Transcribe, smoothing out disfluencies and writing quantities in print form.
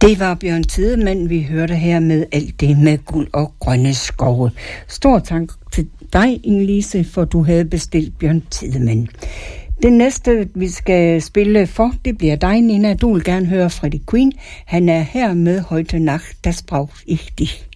Det var Bjørn Tidemand, vi hørte her med alt det med guld og grønne skove. Stor tak til dig, Inge-Lise, for du havde bestilt Bjørn Tidemand. Det næste, vi skal spille for, det bliver dig, Nina. Du vil gerne høre Freddie Quinn. Han er her med Heute Nacht, das brauch ich dich.